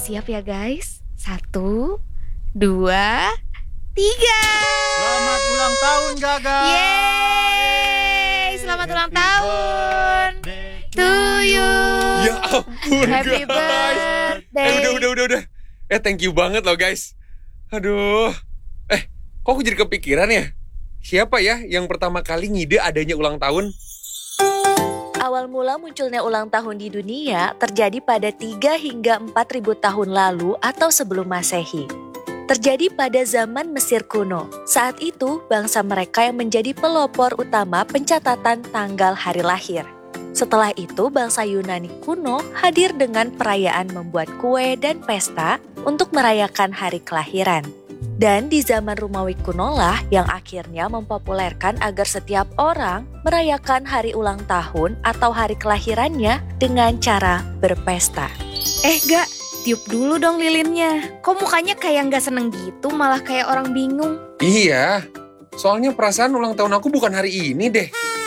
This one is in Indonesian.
Siap ya guys? 1, 2, 3. Selamat ulang tahun Gaga. Yeay! Selamat ulang tahun to you. Ya ampun Happy guys. birthday. Udah. Thank you banget loh guys. Aduh. Kok aku jadi kepikiran ya? Siapa ya yang pertama kali ngide adanya ulang tahun? Awal mula munculnya ulang tahun di dunia terjadi pada 3 hingga 4.000 tahun lalu atau sebelum Masehi. Terjadi pada zaman Mesir kuno. Saat itu, bangsa mereka yang menjadi pelopor utama pencatatan tanggal hari lahir. Setelah itu, bangsa Yunani kuno hadir dengan perayaan membuat kue dan pesta untuk merayakan hari kelahiran. Dan di zaman Romawi kuno lah yang akhirnya mempopulerkan agar setiap orang merayakan hari ulang tahun atau hari kelahirannya dengan cara berpesta. Gak, tiup dulu dong lilinnya. Kok mukanya kayak gak seneng gitu, malah kayak orang bingung. Iya. Soalnya perasaan ulang tahun aku bukan hari ini deh.